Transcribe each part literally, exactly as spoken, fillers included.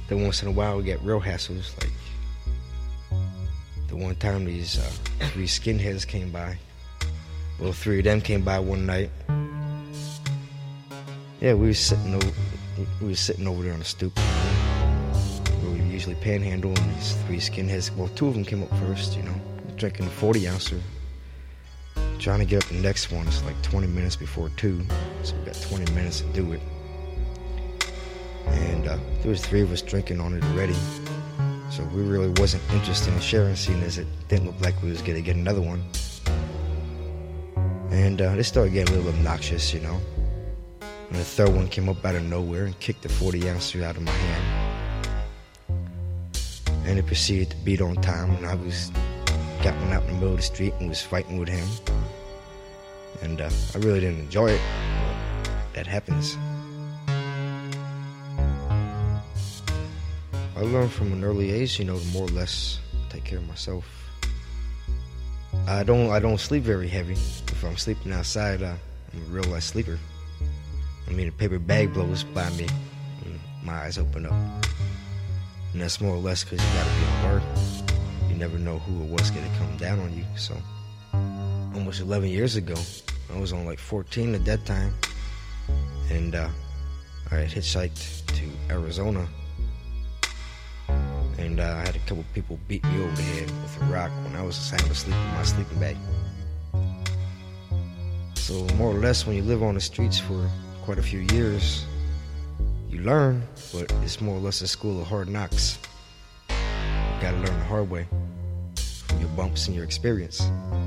then once in a while we get real hassles, like the one time these uh, three skinheads came by. Well, three of them came by one night. Yeah, we were sitting over, we were sitting over there on the stoop, where we usually panhandle, and these three skinheads, well, two of them came up first, you know, drinking a forty ouncer. Trying to get up the next one, it's like twenty minutes before two, so we got twenty minutes to do it. And uh, there was three of us drinking on it already, so we really wasn't interested in sharing, seeing as it didn't look like we was gonna get another one. And uh, they started getting a little obnoxious, you know. And the third one came up out of nowhere and kicked the forty ouncer out of my hand. And it proceeded to beat on time, and I was got one out in the middle of the street and was fighting with him. And uh, I really didn't enjoy it, but that happens. I learned from an early age, you know, to more or less take care of myself. I don't I don't sleep very heavy. If I'm sleeping outside, uh, I'm a real light sleeper. I mean, a paper bag blows by me and my eyes open up. And that's more or less because you gotta be alert. You never know who or what's gonna come down on you. So, almost eleven years ago, I was on like fourteen at that time. And uh, I had hitchhiked to Arizona. And uh, I had a couple people beat me over the head with a rock when I was sound asleep in my sleeping bag. So more or less, when you live on the streets for quite a few years, you learn, but it's more or less a school of hard knocks. You gotta learn the hard way from your bumps and your experience.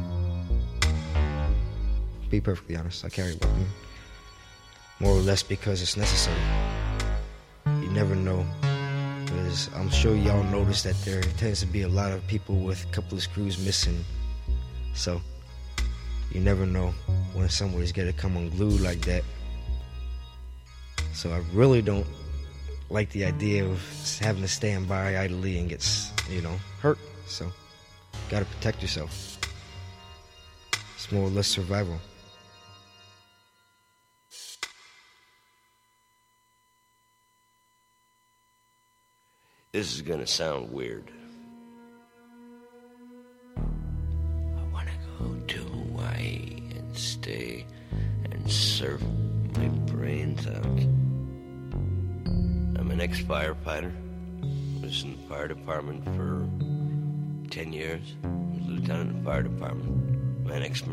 Be perfectly honest, I carry a weapon. More or less because it's necessary. You never know. Because I'm sure y'all noticed that there tends to be a lot of people with a couple of screws missing. So, you never know when somebody's gonna come unglued like that. So I really don't like the idea of having to stand by idly and get, you know, hurt. So, gotta protect yourself. It's more or less survival. This is gonna sound weird. I wanna go to Hawaii and stay and surf my brains out. I'm an ex-firefighter. Was in the fire department for ten years. I was lieutenant in the fire department. I'm an ex